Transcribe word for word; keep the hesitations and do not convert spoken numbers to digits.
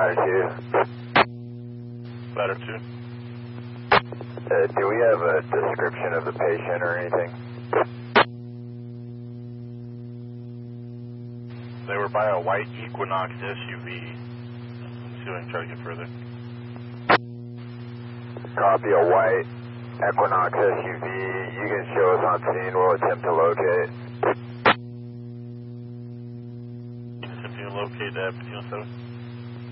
Latitude. Latitude. Uh, do we have a description of the patient or anything? They were by a white Equinox S U V. Let's see if I can try to get further. Copy a white Equinox S U V. You can show us on scene. We'll attempt to locate. Attempting to locate the F one oh seven.